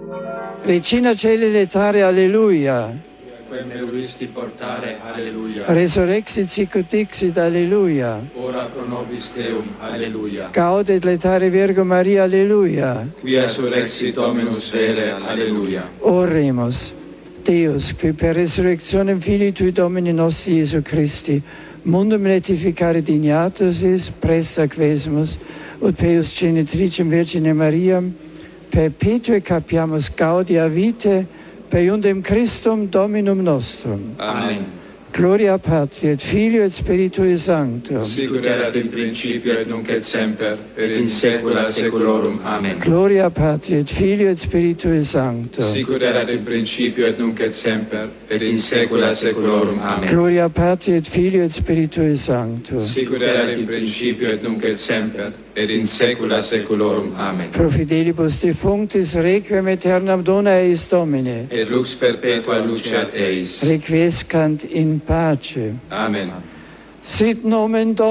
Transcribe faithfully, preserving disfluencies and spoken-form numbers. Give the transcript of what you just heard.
Regina Caeli letare, alleluia. Quem meruisti portare, alleluia. Resurrexit sicut dixit, alleluia. Ora pro nobis Deum, alleluia. Gaudet letare Virgo Maria, alleluia. Quia surrexit Dominus vere, alleluia. Oremus. Deus, qui per resurrectionem Filii Tui Domini nostri Iesu Christi, mundum letificare dignatus is, presta quesemus, ut peus genitricem Virgine Mariam, perpetue capiamus gaudia vitae, per iundem Christum Dominum nostrum. Amen. Gloria Patri et Filio et Spiritui Sancto. Sicut erat in principio et nunc et semper, et in saecula saeculorum. Amen. Gloria Patri et Filio et Spiritui Sancto. Sicut erat in principio et nunc et semper, et in saecula saeculorum. Amen. Gloria Patri et Filio et Spiritui Sancto. Sicut erat in principio et nunc et semper, et in saecula saeculorum. Amen. Pro fidelibus defunctis requiem aeternam dona eis Domine. Et lux perpetua luceat eis. Requiescant in pace. Amen. Sit nomen Domini.